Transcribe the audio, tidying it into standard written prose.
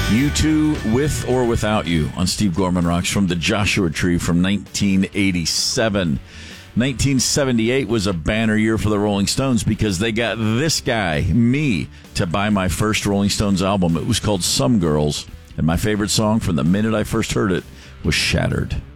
U2 With or Without You on Steve Gorman Rocks from the Joshua Tree from 1987. 1978 was a banner year for the Rolling Stones because they got this guy, me, to buy my first Rolling Stones album. It was called Some Girls, and my favorite song from the minute I first heard it was Shattered.